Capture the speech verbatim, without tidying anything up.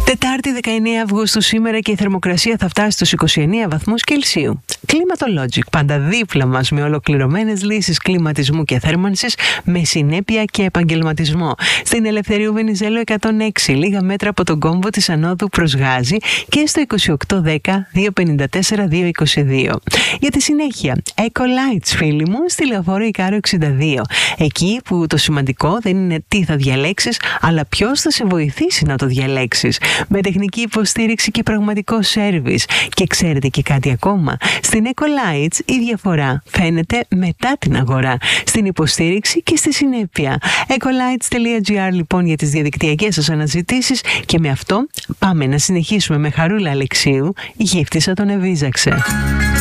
Τετάρτη δεκαεννέα Αυγούστου σήμερα και η θερμοκρασία θα φτάσει στους είκοσι εννέα βαθμούς Κελσίου. Climatologic, πάντα δίπλα μας με ολοκληρωμένες λύσεις κλιματισμού και θέρμανσης με συνέπεια και επαγγελματισμό. Στην Ελευθερίου Βενιζέλου εκατόν έξι, λίγα μέτρα από τον κόμβο της Ανόδου προς Γάζη και στο είκοσι οκτώ δέκα δύο πενήντα τέσσερα δύο είκοσι δύο. Για τη συνέχεια, Ecolights φίλοι μου, στη Λεωφόρο Ικάρο εξήντα δύο. Εκεί που το σημαντικό δεν είναι τι θα διαλέξεις, αλλά ποιος θα σε βοηθήσει να το διαλέξεις. Με τεχνική υποστήριξη και πραγματικό σέρβις. Και ξέρετε και κάτι ακόμα. Στην Ecolights η διαφορά φαίνεται μετά την αγορά. Στην υποστήριξη και στη συνέπεια. Ecolights τελεία τζι άρ λοιπόν για τις διαδικτυακές σας αναζητήσεις. Και με αυτό πάμε να συνεχίσουμε με Χαρούλα Αλεξίου. Η γύφτισσα τον εβίζαξε.